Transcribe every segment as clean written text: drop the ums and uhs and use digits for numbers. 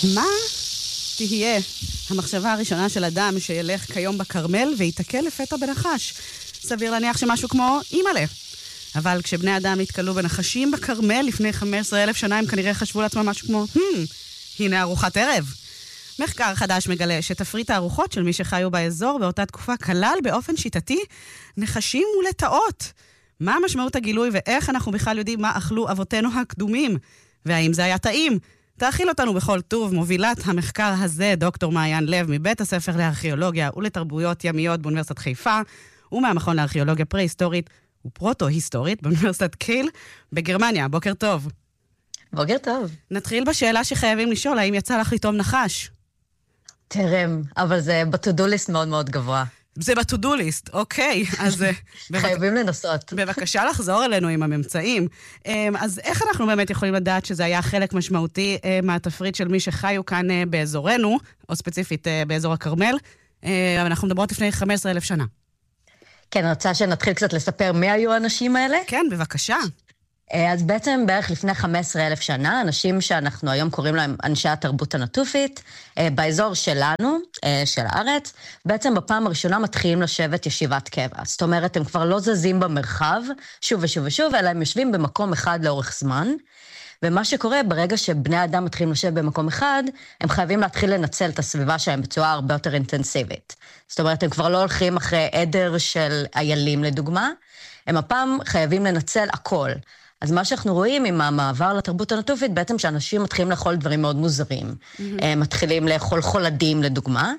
מה תהיה המחשבה הראשונה של אדם שילך כיום בקרמל ויתקל לפתע בנחש? סביר להניח שמשהו כמו אימא'לה. אבל כשבני אדם התקלו בנחשים בקרמל לפני 15,000 שנה, הם כנראה חשבו לעצמם משהו כמו, הנה ארוחת ערב. מחקר חדש מגלה שתפריט הארוחות של מי שחיו באזור באותה תקופה כלל באופן שיטתי נחשים ולטאות. מה משמעות הגילוי ואיך אנחנו בכלל יודעים מה אכלו אבותינו הקדומים? והאם זה היה טעים? תאכיל אותנו בכל טוב מובילת המחקר הזה, דוקטור מעיין לב, מבית הספר לארכיאולוגיה ולתרבויות ימיות באוניברסיטת חיפה, ומהמכון לארכיאולוגיה פרה-היסטורית ופרוטו-היסטורית באוניברסיטת קייל בגרמניה. בוקר טוב. בוקר טוב. נתחיל בשאלה שחייבים לשאול, האם יצא לך לטום נחש? תרם, אבל זה בטודו ליסט מאוד מאוד גבוה. זה בטודו ליסט, אוקיי. אז חייבים לנסות. בבקשה לחזור אלינו עם הממצאים. אז איך אנחנו באמת יכולים לדעת שזה היה חלק משמעותי מהתפריט של מי שחיו כאן באזורנו, או ספציפית באזור הקרמל? אנחנו מדברות לפני 15,000 שנה. כן, רוצה שנתחיל קצת לספר מי היו האנשים האלה? כן, בבקשה. אז בעצם בערך לפני 15,000 שנה, אנשים שאנחנו היום קוראים להם אנשי התרבות הנטופית, באזור שלנו, של הארץ, בעצם בפעם הראשונה מתחילים לשבת ישיבת קבע. זאת אומרת, הם כבר לא זזים במרחב, שוב ושוב ושוב, אלא הם יושבים במקום אחד לאורך זמן, ומה שקורה ברגע שבני אדם מתחילים לשבת במקום אחד, הם חייבים להתחיל לנצל את הסביבה שלהם בצורה הרבה יותר אינטנסיבית. זאת אומרת, הם כבר לא הולכים אחרי עדר של איילים לדוגמה, הם הפעם חייבים לנצל הכל. אז מה שאנחנו רואים עם המעבר לתרבות הנטופית, בעצם שאנשים מתחילים לאכול דברים מאוד מוזרים. מתחילים לאכול חולדים לדוגמה,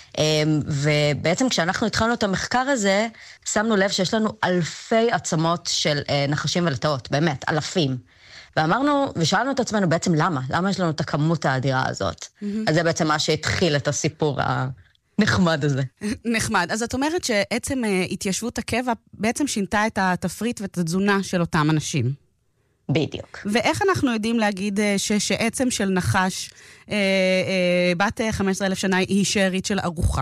ובעצם כשאנחנו התחלנו את המחקר הזה, שמנו לב שיש לנו אלפי עצמות של נחשים ולטאות, באמת, אלפים. ואמרנו, ושאלנו את עצמנו בעצם למה? למה יש לנו את הכמות האדירה הזאת? אז זה בעצם מה שהתחיל את הסיפור הנחמד הזה. נחמד. אז את אומרת שעצם התיישבות הקבע בעצם שינתה את התפריט ואת התזונה של אותם אנשים. בדיוק. ואיך אנחנו יודעים להגיד שעצם של נחש בת 15,000 שנה היא שארית של ארוחה?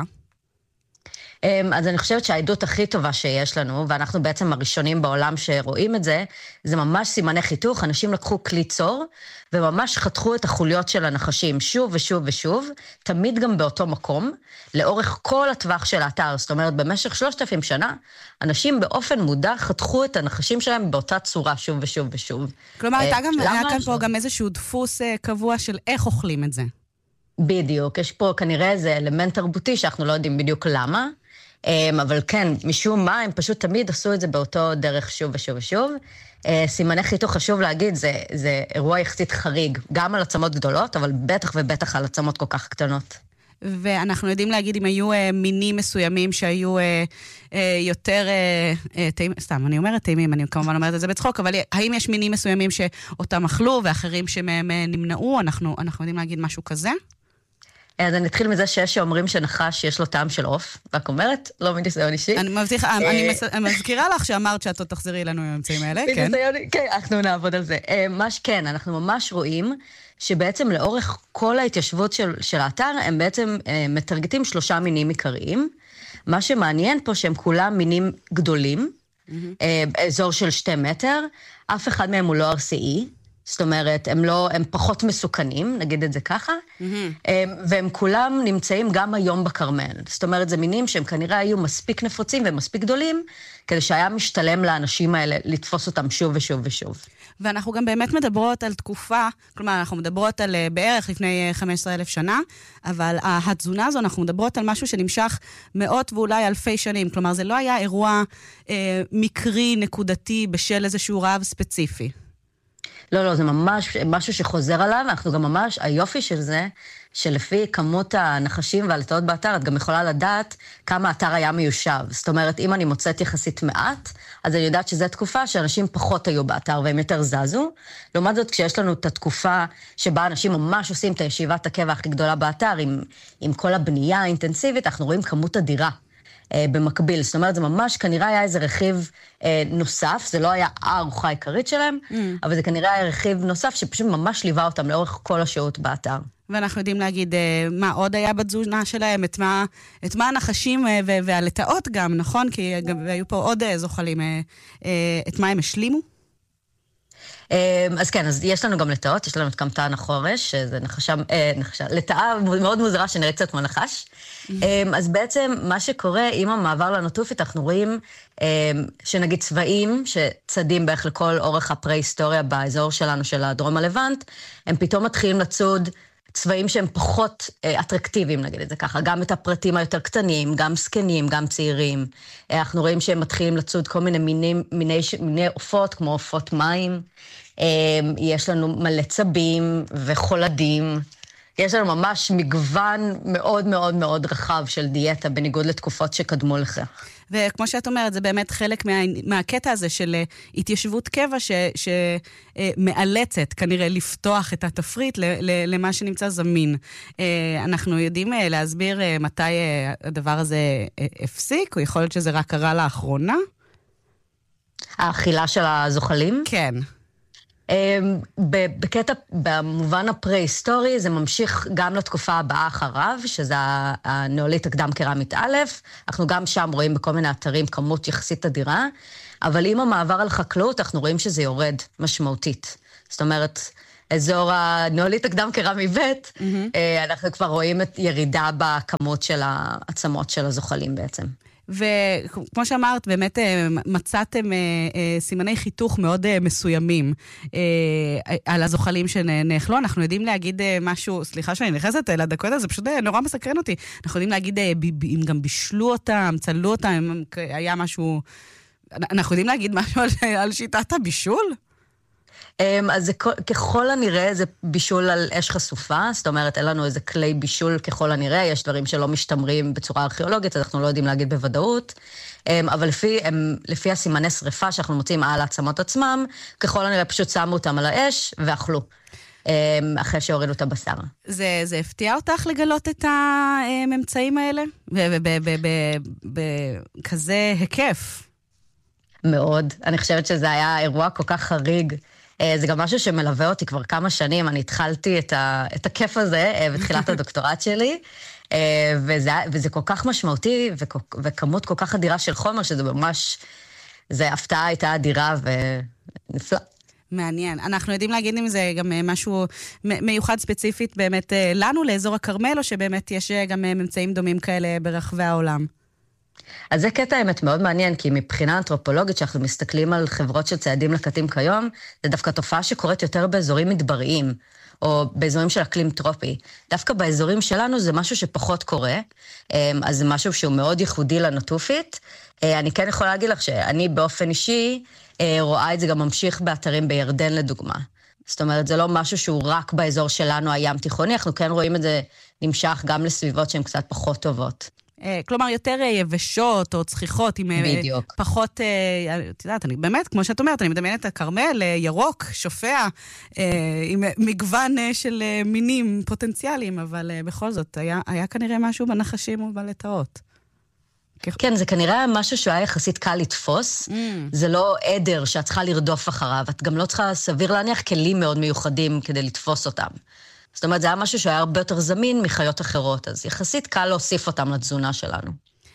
אז אני חושבת שהעדות הכי טובה שיש לנו, ואנחנו בעצם הראשונים בעולם שרואים את זה, זה ממש סימני חיתוך. אנשים לקחו כלי צור, וממש חתכו את החוליות של הנחשים שוב ושוב ושוב, תמיד גם באותו מקום, לאורך כל הטווח של האתר. זאת אומרת, במשך 3,000 שנה, אנשים באופן מודע חתכו את הנחשים שלהם באותה צורה שוב ושוב ושוב. כלומר, היה כאן פה גם איזשהו דפוס קבוע של איך אוכלים את זה. בדיוק, יש פה כנראה איזה אלמנט תרבותי שאנחנו לא יודעים בדיוק למה, אבל כן, משום מה, הם פשוט תמיד עשו את זה באותו דרך שוב ושוב ושוב. סימני חיתוך חשוב להגיד, זה אירוע יחסית חריג, גם על עצמות גדולות, אבל בטח ובטח על עצמות כל כך קטנות. ואנחנו יודעים להגיד אם היו מינים מסוימים שהיו יותר טעימים, סתם, אני אומרת טעימים, אני כמובן אומרת את זה בצחוק, אבל האם יש מינים מסוימים שאותם אכלו ואחרים שמהם נמנעו? אנחנו יודעים להגיד משהו כזה? אז אני אתחיל מזה שיש שאומרים שנחש יש לו טעם של עוף, רק אומרת, לא מניסיון אישי. אני מבטיחה, אני מזכירה לך שאמרת שאת עוד תחזרי אלינו עם האמצעים האלה, כן? כן, אנחנו נעבוד על זה. כן, אנחנו ממש רואים שבעצם לאורך כל ההתיישבות של האתר, הם בעצם מטרגטים 3 מינים עיקריים. מה שמעניין פה שהם כולם מינים גדולים, אזור של 2 מטר, אף אחד מהם הוא לא ארסאי, זאת אומרת, הם פחות מסוכנים, נגיד את זה ככה, והם כולם נמצאים גם היום בקרמל. זאת אומרת, זה מינים שהם כנראה היו מספיק נפוצים ומספיק גדולים, כדי שהיה משתלם לאנשים האלה לתפוס אותם שוב ושוב ושוב. ואנחנו גם באמת מדברות על תקופה, כלומר, אנחנו מדברות על בערך לפני 15,000 שנה, אבל התזונה הזו, אנחנו מדברות על משהו שנמשך מאות ואולי אלפי שנים. כלומר, זה לא היה אירוע מקרי, נקודתי, בשל איזשהו רעב ספציפי. לא, זה ממש משהו שחוזר עליו, אנחנו גם ממש, היופי של זה, שלפי כמות הנחשים והלטאות באתר, את גם יכולה לדעת כמה האתר היה מיושב. זאת אומרת, אם אני מוצאת יחסית מעט, אז אני יודעת שזו תקופה שאנשים פחות היו באתר והם יותר זזו. לעומת זאת, כשיש לנו את התקופה שבה אנשים ממש עושים את הישיבת הקבע הכי גדולה באתר, עם כל הבנייה האינטנסיבית, אנחנו רואים כמות אדירה. במקביל. זאת אומרת, זה ממש כנראה היה איזה רכיב נוסף, זה לא היה הארוחה העיקרית שלהם, אבל זה כנראה היה רכיב נוסף שפשוט ממש ליווה אותם לאורך כל השעות באתר. ואנחנו יודעים להגיד מה עוד היה בתזונה שלהם, את מה הנחשים והלטאות גם, נכון? כי היו פה עוד זוחלים, את מה הם השלימו? אז כן, אז יש לנו גם לטאות, יש לנו את קמטן החורש, שזה לטאה מאוד מוזרה שנראית קצת כמו נחש. אז בעצם מה שקורה עם המעבר לנטופית, אנחנו רואים שנגיד צבעים שצדים בערך לכל אורך הפרה-היסטוריה באזור שלנו של הדרום הלבנט, הם פתאום מתחילים לצוד צבעים שהם פחות אטרקטיביים, נגיד את זה ככה, גם את הפרטים היותר קטנים, גם סקנים, גם צעירים. אנחנו רואים שהם מתחילים לצוד כל מיני עופות, כמו עופות מים. יש לנו מלא צבים וחולדים. יש לנו ממש מגוון מאוד מאוד מאוד רחב של דיאטה, בניגוד לתקופות שקדמו לכך. וכמו שאת אומרת, זה באמת חלק מהקטע הזה של התיישבות קבע שמאלצת כנראה לפתוח את התפריט למה שנמצא זמין. אנחנו יודעים להסביר מתי הדבר הזה הפסיק, או יכול להיות שזה רק קרה לאחרונה? האכילה של הזוחלים? כן. בקטע, במובן הפרה-היסטורי, זה ממשיך גם לתקופה הבאה אחריו, שזה הנאוליט הקדם קרמית א', אנחנו גם שם רואים בכל מיני אתרים כמות יחסית אדירה, אבל עם המעבר על חקלאות, אנחנו רואים שזה יורד משמעותית. זאת אומרת, אזור הנאוליט הקדם קרמי ב', אנחנו כבר רואים את ירידה בכמות של העצמות של הזוחלים בעצם. וכמו שאמרת, באמת מצאתם סימני חיתוך מאוד מסוימים על הזוחלים שנאכלו. אנחנו יודעים להגיד משהו, סליחה שאני נכנסת לדקות הזה, פשוט נורא מסקרן אותי. אנחנו יודעים להגיד אם גם בישלו אותם, צלו אותם, אם היה משהו... אנחנו יודעים להגיד משהו על שיטת הבישול? אז ככל הנראה זה בישול על אש חשופה, זאת אומרת, אין לנו איזה כלי בישול ככל הנראה, יש דברים שלא משתמרים בצורה ארכיאולוגית, אנחנו לא יודעים להגיד בוודאות, אבל לפי הסימני שריפה שאנחנו מוצאים על העצמות עצמם, ככל הנראה פשוט שמו אותם על האש ואכלו, אחרי שהורידו את הבשר. זה הפתיע אותך לגלות את הממצאים האלה? בכזה היקף? מאוד. אני חושבת שזה היה אירוע כל כך חריג, זה גם משהו שמלווה אותי כבר כמה שנים, אני התחלתי את הכיף הזה בתחילת הדוקטורט שלי, וזה כל כך משמעותי, וכמות כל כך אדירה של חומר, שזה ממש, זה הפתעה הייתה אדירה ונפלא. מעניין. אנחנו יודעים להגיד אם זה גם משהו מיוחד ספציפית באמת לנו, לאזור הכרמל, או שבאמת יש גם ממצאים דומים כאלה ברחבי העולם? אז זה קטע האמת מאוד מעניין, כי מבחינה אנתרופולוגית שאנחנו מסתכלים על חברות של ציידים לקטים כיום, זה דווקא תופעה שקורית יותר באזורים מדבריים, או באזורים של אקלים טרופי. דווקא באזורים שלנו זה משהו שפחות קורה, אז זה משהו שהוא מאוד ייחודי לנטופית. אני כן יכולה להגיד לך שאני באופן אישי רואה את זה גם ממשיך באתרים בירדן לדוגמה. זאת אומרת, זה לא משהו שהוא רק באזור שלנו הים תיכוני, אנחנו כן רואים את זה נמשך גם לסביבות שהן קצת פחות טובות. כלומר, יותר יבשות או צחיחות, עם בדיוק. פחות, את יודעת, אני באמת, כמו שאת אומרת, אני מדמיינת את הכרמל, ירוק, שופע, עם מגוון של מינים פוטנציאליים, אבל בכל זאת, היה כנראה משהו בנחשים ובלטאות. כן, זה כנראה משהו שהיה יחסית קל לתפוס, זה לא עדר שאת צריכה לרדוף אחריו, את גם לא צריכה סביר להניח כלים מאוד מיוחדים כדי לתפוס אותם. זאת אומרת, זה היה משהו שהיה הרבה יותר זמין מחיות אחרות, אז יחסית קל להוסיף אותם לתזונה שלנו.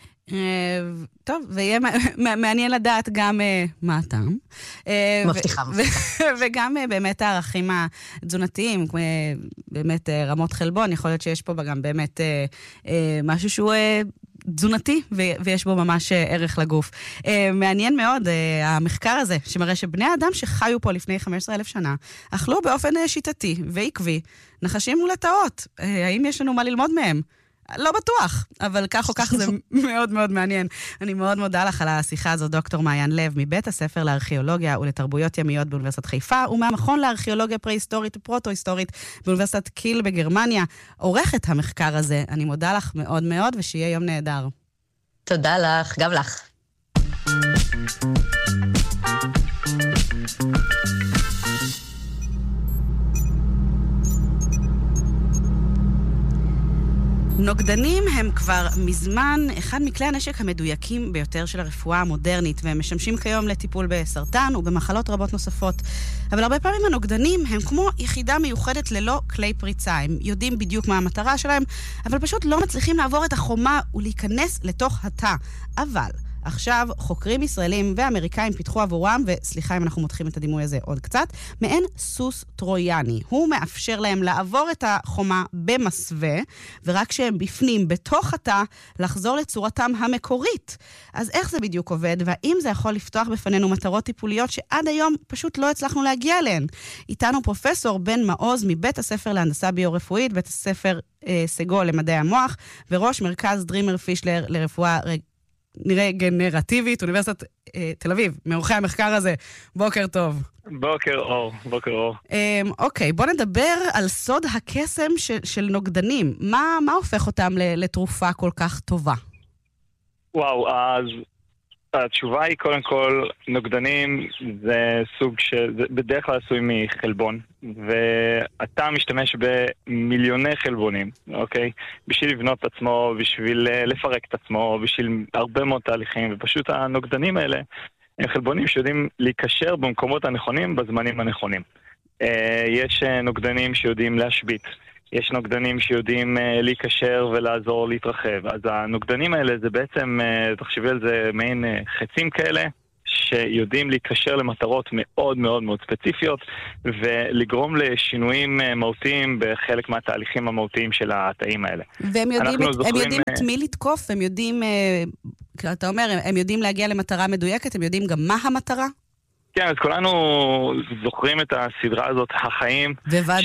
טוב, ויהיה מעניין לדעת גם מה הטעם. מבטיחה. וגם באמת הערכים התזונתיים, באמת רמות חלבון, יכול להיות שיש פה גם באמת משהו שהוא תזונתי, ויש בו ממש ערך לגוף. מעניין מאוד המחקר הזה, שמראה שבני האדם שחיו פה לפני 15,000 שנה, אכלו באופן שיטתי ועקבי, נחשים ולטאות. האם יש לנו מה ללמוד מהם? לא בטוח, אבל כך או כך זה מאוד מאוד מעניין. אני מאוד מודה לך על השיחה הזו, דוקטור מעיין לב, מבית הספר לארכיאולוגיה ולתרבויות ימיות באוניברסיטת חיפה, ומהמכון לארכיאולוגיה פרה-היסטורית ופרוטו-היסטורית באוניברסיטת קיל בגרמניה. עורכת המחקר הזה, אני מודה לך מאוד מאוד, ושיהיה יום נהדר. תודה לך, גם לך. נוגדנים הם כבר מזמן אחד מכלי הנשק המדויקים ביותר של הרפואה המודרנית, והם משמשים כיום לטיפול בסרטן ובמחלות רבות נוספות. אבל הרבה פעמים הנוגדנים הם כמו יחידה מיוחדת ללא כלי פריצה. הם יודעים בדיוק מה המטרה שלהם, אבל פשוט לא מצליחים לעבור את החומה ולהיכנס לתוך התא. אבל עכשיו, חוקרים ישראלים ואמריקאים פיתחו עבורם, וסליחה אם אנחנו מותחים את הדימוי הזה עוד קצת, מעין סוס טרויאני. הוא מאפשר להם לעבור את החומה במסווה, ורק כשהם בפנים, בתוך התא, לחזור לצורתם המקורית. אז איך זה בדיוק עובד, והאם זה יכול לפתוח בפנינו מטרות טיפוליות שעד היום פשוט לא הצלחנו להגיע אליהן? איתנו פרופסור בן מעוז מבית הספר להנדסה ביו-רפואית, בית הספר סגול למדעי המוח, וראש מרכז דרימר פישלר לרפואה נראה גנרטיבית, אוניברסיטת תל אביב, מעורכי המחקר הזה. בוקר טוב. בוקר אור, בוקר אור. אוקיי, בוא נדבר על סוד הקסם של נוגדנים. מה הופך אותם לתרופה כל כך טובה? וואו, אז התשובה היא קודם כל, נוגדנים זה סוג זה בדרך כלל עשוי מחלבון, ואתה משתמש במיליוני חלבונים, אוקיי? בשביל לבנות את עצמו, בשביל לפרק את עצמו, בשביל הרבה מאוד תהליכים, ופשוט הנוגדנים האלה הם חלבונים שיודעים להיקשר במקומות הנכונים, בזמנים הנכונים. יש נוגדנים שיודעים להשבית, יש נוגדנים שיודעים להיקשר ולעזור להתרחב. אז הנוגדנים האלה זה בעצם, תחשבי על זה, מעין חצים כאלה, שיודעים להיקשר למטרות מאוד מאוד מאוד ספציפיות, ולגרום לשינויים מהותיים בחלק מהתהליכים המהותיים של התאים האלה. והם יודעים את מי לתקוף, הם יודעים, אתה אומר, הם יודעים להגיע למטרה מדויקת, הם יודעים גם מה המטרה? כן, אז כולנו זוכרים את הסדרה הזאת, החיים. בוודאי.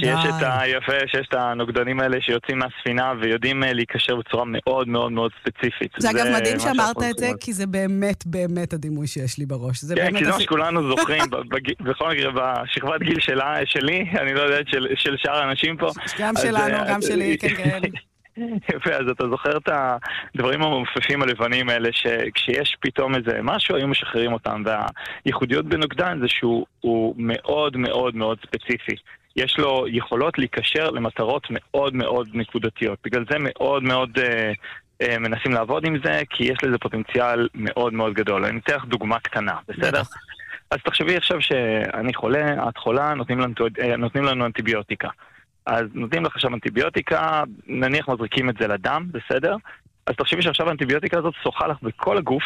שיש את הנוגדנים האלה שיוצאים מהספינה ויודעים להיקשר בצורה מאוד מאוד מאוד ספציפית. זה אגב מדהים שאמרת את זה, כי זה באמת באמת הדימוי שיש לי בראש. כן, כי זה מה שכולנו זוכרים, בכל מקרה, בשכבת גיל שלי, אני לא יודעת, של שאר האנשים פה. גם שלנו, גם שלי, כן, כן. יפה, אז אתה זוכר את הדברים המעופפים הלבנים האלה, שכשיש פתאום איזה משהו, היו משחררים אותם, והייחודיות בנוגדן זה שהוא מאוד מאוד מאוד ספציפי. יש לו יכולות להיקשר למטרות מאוד מאוד נקודתיות. בגלל זה מאוד מאוד מנסים לעבוד עם זה, כי יש לזה פוטנציאל מאוד מאוד גדול. אני אתן לך דוגמה קטנה, בסדר? אז תחשבי עכשיו שאני חולה, את חולה, נותנים לנו אנטיביוטיקה. אז נותנים לך עכשיו אנטיביוטיקה, נניח מזריקים את זה לדם, בסדר? אז תחשבי שעכשיו האנטיביוטיקה הזאת שוחה לך בכל הגוף,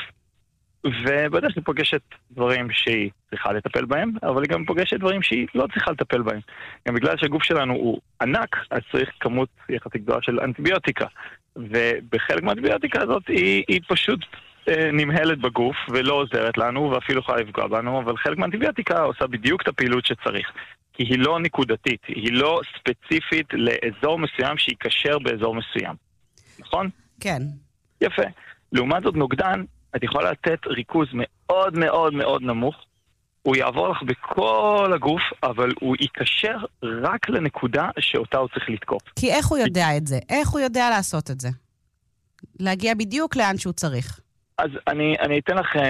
ובדרך היא פוגשת דברים שהיא צריכה לטפל בהם, אבל היא גם פוגשת דברים שהיא לא צריכה לטפל בהם. גם בגלל שהגוף שלנו הוא ענק, אז צריך כמות יחסית גדולה של אנטיביוטיקה. ובחלק מהאנטיביוטיקה הזאת היא פשוט נמהלת בגוף ולא עוזרת לנו, ואפילו יכולה לפגוע בנו, אבל חלק מהאנטיביוטיקה עושה בדיוק את הפעילות שצריך. כי היא לא נקודתית, היא לא ספציפית לאזור מסוים שיקשר באזור מסוים. נכון? כן. יפה. לעומת זאת נוגדן, את יכולה לתת ריכוז מאוד מאוד מאוד נמוך, הוא יעבור לך בכל הגוף, אבל הוא ייקשר רק לנקודה שאותה הוא צריך לתקוף. כי איך הוא יודע את זה? איך הוא יודע לעשות את זה? להגיע בדיוק לאן שהוא צריך. אז אני אתן לך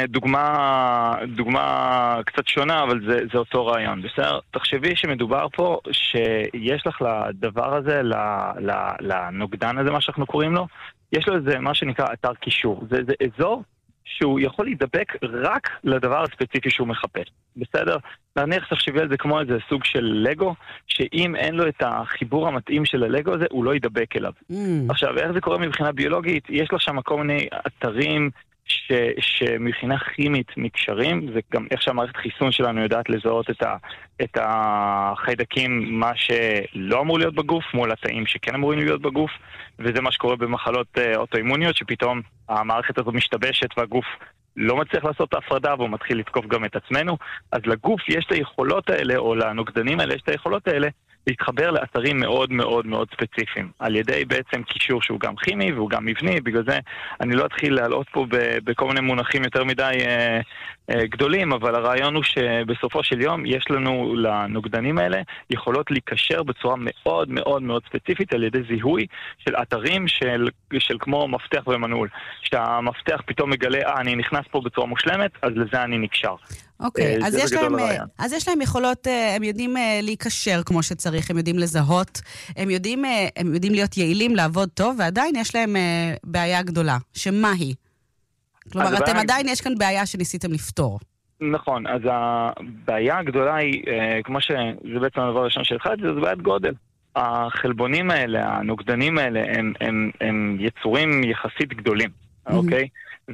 דוגמה קצת שונה, אבל זה אותו רעיון. בסדר? תחשבי שמדובר פה שיש לך לדבר הזה, לנוגדן הזה, מה שאנחנו קוראים לו, יש לו איזה מה שנקרא אתר קישור. זה אזור שהוא יכול להידבק רק לדבר הספציפי שהוא מחפש. בסדר? נניח תחשבי על זה כמו איזה סוג של לגו, שאם אין לו את החיבור המתאים של הלגו הזה, הוא לא ידבק אליו. עכשיו, איך זה קורה מבחינה ביולוגית? יש לך שם כל מיני אתרים שמבחינה כימית נקשרים, זה גם איך שהמערכת חיסון שלנו יודעת לזהות את החיידקים, מה שלא אמור להיות בגוף, מול התאים שכן אמורים להיות בגוף, וזה מה שקורה במחלות אוטואימוניות, שפתאום המערכת הזאת משתבשת והגוף לא מצליח לעשות את ההפרדה, והוא מתחיל לתקוף גם את עצמנו. אז לגוף יש את היכולות האלה, או לנוגדנים האלה יש את היכולות האלה, להתחבר לאתרים מאוד מאוד מאוד ספציפיים, על ידי בעצם קישור שהוא גם כימי והוא גם מבני. בגלל זה אני לא אתחיל להעלות פה בכל מיני מונחים יותר מדי גדולים, אבל הרעיון הוא שבסופו של יום יש לנו לנוגדנים האלה יכולות להיקשר בצורה מאוד מאוד מאוד ספציפית על ידי זיהוי של אתרים של כמו מפתח ומנעול. שהמפתח פתאום מגלה, אני נכנס פה בצורה מושלמת, אז לזה אני נקשר. אוקיי, אז יש להם יכולות, הם יודעים להיקשר כמו שצריך, הם יודעים לזהות, הם יודעים להיות יעילים, לעבוד טוב, ועדיין יש להם בעיה גדולה. שמה היא? כלומר, אתם עדיין יש כאן בעיה שניסיתם לפתור. נכון, אז הבעיה הגדולה היא, כמו שזה בעצם הדבר הראשון שהתחלתי, זה בעיית גודל. החלבונים האלה, הנוגדנים האלה, הם יצורים יחסית גדולים. אוקיי?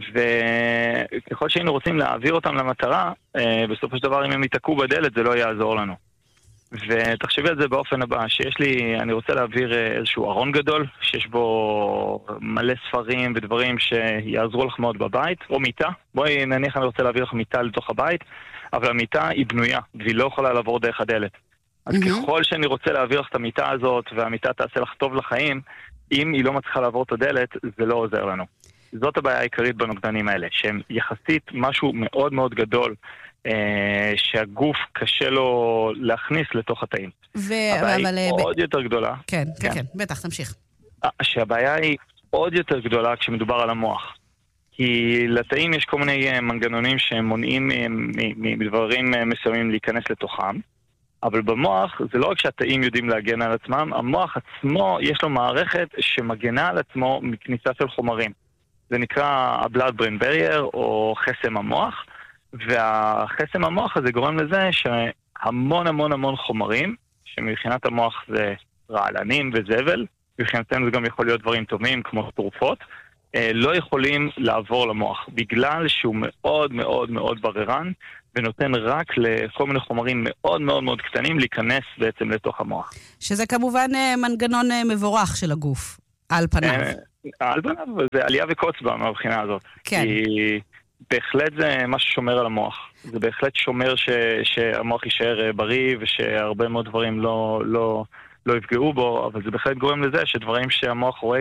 וככל שהיינו רוצים להעביר אותם למטרה, בסופו של דבר אם הם ייתקעו בדלת זה לא יעזור לנו. ותחשבי על זה באופן הבא, אני רוצה להעביר איזשהו ארון גדול, שיש בו מלא ספרים ודברים שיעזרו לך מאוד בבית, או מיטה. בואי נניח אני רוצה להעביר לך מיטה לתוך הבית, אבל המיטה היא בנויה, והיא לא יכולה לעבור דרך הדלת. אז ככל שאני רוצה להעביר לך את המיטה הזאת, והמיטה תעשה לך טוב לחיים, אם היא לא מצליחה לעבור את הדלת, זה לא עוזר לנו. זאת הבעיה העיקרית בנוגדנים האלה, שהם יחסית משהו מאוד מאוד גדול, שהגוף קשה לו להכניס לתוך התאים. הבעיה היא עוד יותר גדולה. כן, בטח, תמשיך. שהבעיה היא עוד יותר גדולה כשמדובר על המוח. כי לתאים יש כל מיני מנגנונים שמונעים מדברים מסוימים להיכנס לתוכם, אבל במוח זה לא רק שהתאים יודעים להגן על עצמם, המוח עצמו יש לו מערכת שמגנה על עצמו מכניסה של חומרים. זה נקרא ה-blood brain barrier או חסם המוח, והחסם המוח הזה גורם לזה שהמון המון המון חומרים, שמבחינת המוח זה רעלנים וזבל, מבחינתנו זה גם יכול להיות דברים טובים כמו תרופות, לא יכולים לעבור למוח, בגלל שהוא מאוד מאוד מאוד בררן, ונותן רק לכל מיני חומרים מאוד מאוד מאוד קטנים להיכנס בעצם לתוך המוח. שזה כמובן מנגנון מבורך של הגוף, על פניו. על פניו, זה עלייה וקוץ בה מהבחינה הזאת. כן. כי בהחלט זה מה ששומר על המוח. זה בהחלט שומר שהמוח יישאר בריא, ושהרבה מאוד דברים לא יפגעו בו, אבל זה בהחלט גורם לזה שדברים שהמוח רואה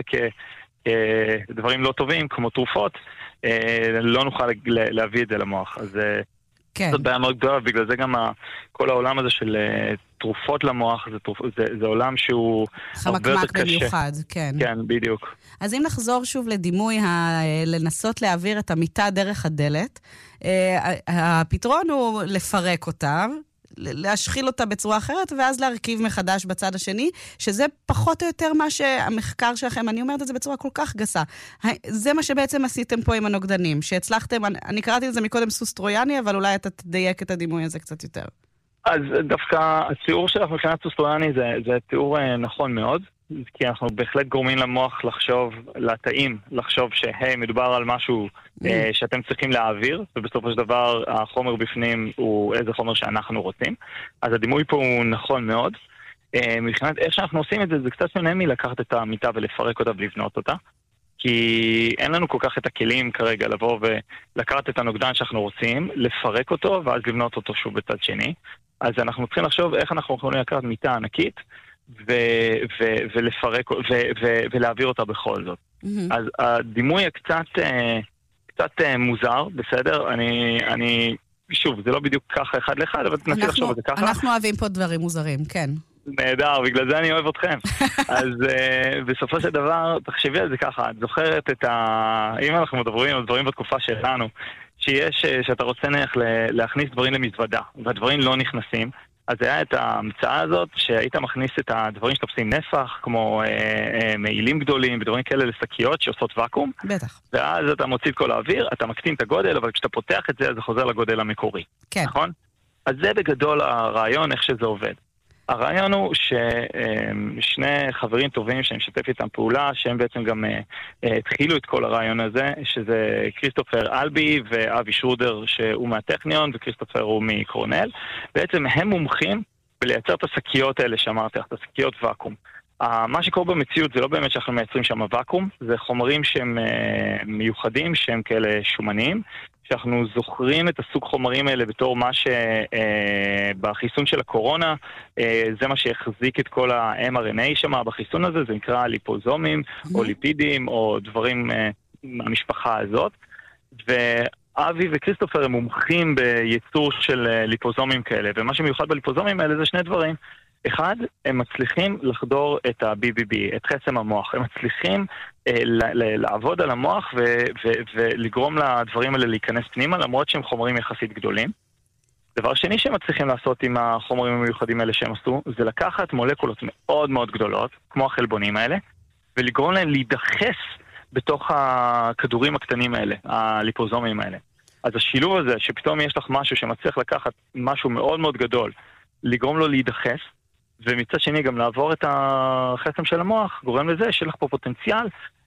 כדברים לא טובים, כמו תרופות, לא נוכל להביא את זה למוח. אז כן. זאת בעיה מאוד גדולה, בגלל זה גם כל העולם הזה של תרופות למוח, זה עולם שהוא הרבה יותר קשה. חמקמק במיוחד, כן. כן, בדיוק. אז אם נחזור שוב לדימוי, לנסות להעביר את המיטה דרך הדלת, הפתרון הוא לפרק אותה, להשחיל אותה בצורה אחרת, ואז להרכיב מחדש בצד השני, שזה פחות או יותר מה שהמחקר שלכם, אני אומרת את זה בצורה כל כך גסה, זה מה שבעצם עשיתם פה עם הנוגדנים, שהצלחתם, אני קראתי את זה מקודם סוס טרויאני, אבל אולי אתה תדייק את הדימוי הזה קצת יותר. אז דווקא התיאור שלך מבחינת סוס טרויאני זה תיאור נכון מאוד, כי אנחנו בהחלט גורמים למוח לחשוב, לתאים, לחשוב שהי, מדובר על משהו שאתם צריכים להעביר, ובסופו של דבר החומר בפנים הוא איזה חומר שאנחנו רוצים. אז הדימוי פה הוא נכון מאוד. מבחינת איך שאנחנו עושים את זה, זה קצת שונה מלקחת את המיטה ולפרק אותה ולבנות אותה. כי אין לנו כל כך את הכלים כרגע לבוא ולקחת את הנוגדן שאנחנו רוצים, לפרק אותו ואז לבנות אותו שוב בצד שני. אז אנחנו צריכים לחשוב איך אנחנו יכולים לקחת מיטה ענקית, ולפרק ולהעביר אותה בכל זאת. אז הדימוי קצת מוזר, בסדר? אני שוב, זה לא בדיוק ככה אחד לאחד, אבל תנסי לחשוב על זה ככה. אנחנו אוהבים פה דברים מוזרים, כן. נהדר, בגלל זה אני אוהב אתכם. אז בסופו של דבר, תחשבי על זה ככה, את זוכרת אם אנחנו מדברים על דברים בתקופה שלנו, שאתה רוצה להכניס דברים למזוודה, והדברים לא נכנסים, אז היה את ההמצאה הזאת שהיית מכניס את הדברים שתופסים נפח, כמו מעילים גדולים ודברים כאלה לשקיות שעושות וקום. בטח. ואז אתה מוציא את כל האוויר, אתה מקטין את הגודל, אבל כשאתה פותח את זה, זה חוזר לגודל המקורי. כן. נכון? אז זה בגדול הרעיון, איך שזה עובד. הרעיון הוא ששני חברים טובים שאני משתף איתם פעולה, שהם בעצם גם התחילו את כל הרעיון הזה, שזה כריסטופר אלבי ואבי שרודר שהוא מהטכניון, וכריסטופר הוא מקורנל. בעצם הם מומחים בלייצר את השקיות האלה שאמרתי, את השקיות וקום. מה שקורה במציאות זה לא באמת שאנחנו מייצרים שם וקום, זה חומרים שהם מיוחדים, שהם כאלה שומניים, שאנחנו זוכרים את הסוג חומרים האלה בתור מה שבחיסון של הקורונה, זה מה שהחזיק את כל ה-mRNA שם בחיסון הזה, זה נקרא ליפוזומים או ליפידים או דברים מהמשפחה הזאת. ואבי וכריסטופר הם מומחים בייצור של ליפוזומים כאלה, ומה שמיוחד בליפוזומים האלה זה שני דברים. אחד, הם מצליחים לחדור את ה-BBB, את חסם המוח. הם מצליחים לעבוד על המוח ולגרום לדברים האלה להיכנס פנימה, למרות שהם חומרים יחסית גדולים. דבר שני שהם מצליחים לעשות עם החומרים המיוחדים האלה שהם עשו, זה לקחת מולקולות מאוד מאוד גדולות, כמו החלבונים האלה, ולגרום להם להידחס בתוך הכדורים הקטנים האלה, הליפוזומים האלה. אז השילוב הזה, שפתאום יש לך משהו שמצליח לקחת משהו מאוד מאוד גדול, לגרום לו להידחס, ומצד שני גם לעבור את החסם של המוח, גורם לזה שיש לך פה פוטנציאל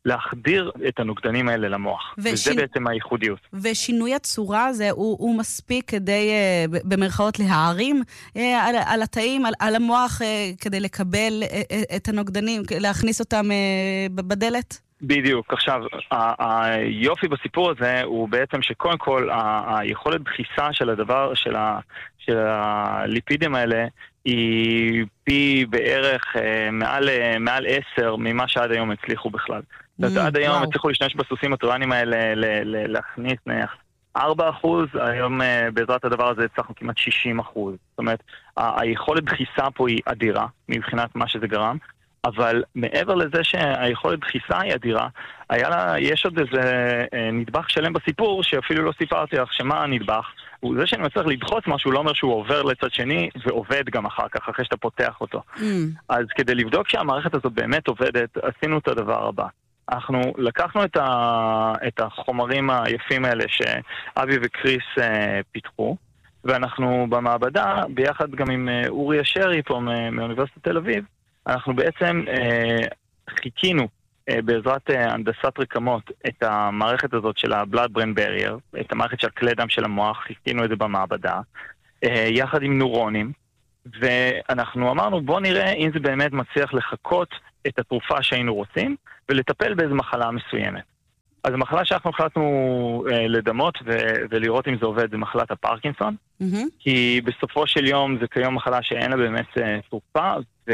להחדיר את הנוגדנים האלה למוח. וזה בעצם הייחודיות. ושינוי הצורה הזה הוא מספיק כדי, במרכאות, להערים על התאים, על המוח, כדי לקבל את הנוגדנים, להכניס אותם בדלת? בדיוק. עכשיו, היופי בסיפור הזה הוא בעצם שקודם כל, היכולת דחיסה של הדבר, של הליפידים האלה, היא פי בערך מעל 10 ממה שעד היום הצליחו בכלל. עד היום הצליחו להשתמש בסוסים הטורנים האלה להכניס נניח 4%, היום בעזרת הדבר הזה הצלחנו כמעט 60%. זאת אומרת, היכולת דחיסה פה היא אדירה מבחינת מה שזה גרם, אבל מעבר לזה שהיכולת דחיסה היא אדירה, יש עוד איזה נדבך שלם בסיפור שאפילו לא סיפרתי לך. שמה הנדבך? הוא זה שאני מצליח לדחוץ משהו, לא אומר שהוא עובר לצד שני ועובד גם אחר כך, אחרי שאתה פותח אותו. אז כדי לבדוק שהמערכת הזאת באמת עובדת, עשינו את הדבר הבא. אנחנו לקחנו את החומרים היפים האלה שאבי וקריס פיתחו, ואנחנו במעבדה, ביחד גם עם אורי אשרי פה מאוניברסיטת תל אביב, אנחנו בעצם חיכינו בעזרת הנדסת רקמות את המערכת הזאת של ה-blood brain barrier, את המערכת של כלי דם של המוח, חיכינו את זה במעבדה, יחד עם נורונים, ואנחנו אמרנו בוא נראה אם זה באמת מצליח לחכות את התרופה שהיינו רוצים, ולטפל באיזו מחלה מסוימת. אז המחלה שאנחנו החלטנו לדמות ולראות אם זה עובד זה מחלת הפרקינסון, כי בסופו של יום זה כיום מחלה שאין לה באמת תרופה,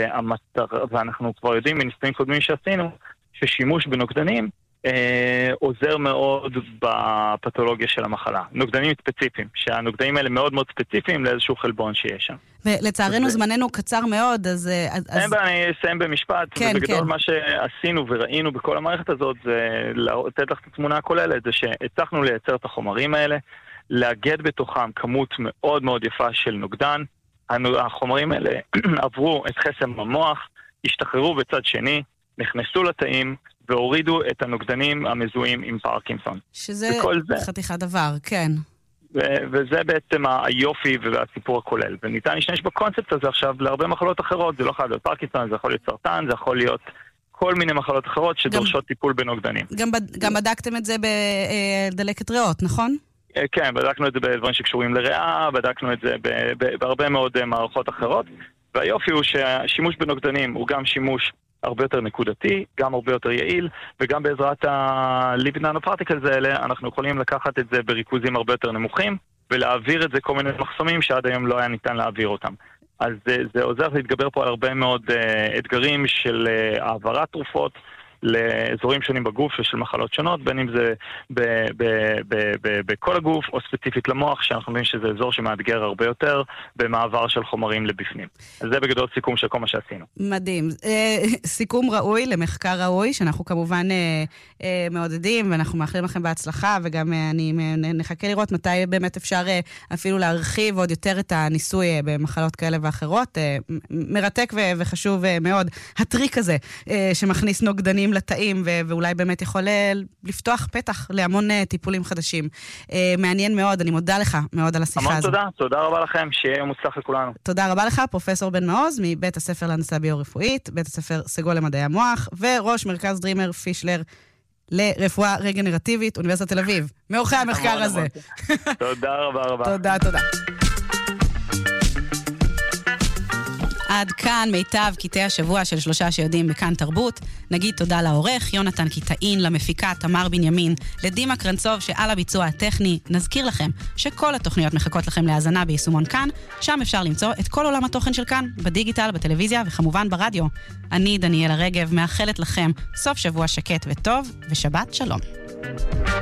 ואנחנו כבר יודעים מניסויים קודמים שעשינו, ששימוש בנוגדנים עוזר מאוד בפתולוגיה של המחלה. נוגדנים ספציפיים, שהנוגדנים האלה מאוד מאוד ספציפיים לאיזשהו חלבון שיש שם. ולצערנו זמננו קצר מאוד, אז... אני אסיים במשפט, ובגדול מה שעשינו וראינו בכל המערכת הזאת, זה לתת לך את התמונה הכוללת, זה שהצלחנו לייצר את החומרים האלה, לאגד בתוכם כמות מאוד מאוד יפה של נוגדן, החומרים האלה עברו את חסם המוח, השתחררו בצד שני, נכנסו לתאים, והורידו את הנוגדנים המזוהים עם פרקינסון. שזה חתיכת דבר, כן. וזה בעצם היופי והסיפור הכולל. וניתן להשתמש בקונספט הזה עכשיו להרבה מחלות אחרות. זה לא חייב להיות פרקינסון, זה יכול להיות סרטן, זה יכול להיות כל מיני מחלות אחרות שדורשות טיפול בנוגדנים. גם בדקתם את זה בדלקת ריאות, נכון? כן, בדקנו את זה בדברים שקשורים לריאה, בדקנו את זה בהרבה מאוד מערכות אחרות. והיופי הוא שהשימוש בנוגדנים הוא גם שימוש הרבה יותר נקודתי, גם הרבה יותר יעיל, וגם בעזרת ה-lipid nanoparticles האלה, אנחנו יכולים לקחת את זה בריכוזים הרבה יותר נמוכים, ולהעביר את זה כל מיני מחסומים שעד היום לא היה ניתן להעביר אותם. אז זה עוזר להתגבר פה על הרבה מאוד אתגרים של העברת תרופות, לאזורים שונים בגוף ושל מחלות שונות, בין אם זה בכל הגוף או ספציפית למוח, שאנחנו יודעים שזה אזור שמאתגר הרבה יותר במעבר של חומרים לבפנים. אז זה בגדול סיכום של כל מה שעשינו. מדהים. סיכום ראוי למחקר ראוי, שאנחנו כמובן מעודדים, ואנחנו מאחלים לכם בהצלחה, וגם אני נחכה לראות מתי באמת אפשר אפילו להרחיב עוד יותר את הניסוי במחלות כאלה ואחרות. מרתק וחשוב מאוד. הטריק הזה שמכניס נוגדנים לתאים, ואולי באמת יכול לפתוח פתח להמון טיפולים חדשים. מעניין מאוד, אני מודה לך מאוד על השיחה הזו. המון תודה רבה לכם, שיהיה יום מוצלח לכולנו. תודה רבה לך, פרופסור בן מעוז, מבית הספר להנדסה ביו-רפואית, בית הספר סגול למדעי המוח, וראש מרכז דרימר פישלר לרפואה רגנרטיבית, אוניברסיטת תל אביב. מאורחי המחקר הזה. תודה רבה. תודה. עד כאן מיטב קטעי השבוע של 3 שיודעים בכאן תרבות. נגיד תודה לעורך יונתן קיטאין, למפיקה תמר בנימין, לדימה קרנצוב שעל הביצוע הטכני. נזכיר לכם שכל התוכניות מחכות לכם להאזנה ביישומון כאן, שם אפשר למצוא את כל עולם התוכן של כאן, בדיגיטל, בטלוויזיה וכמובן ברדיו. אני דניאלה רגב מאחלת לכם סוף שבוע שקט וטוב ושבת שלום.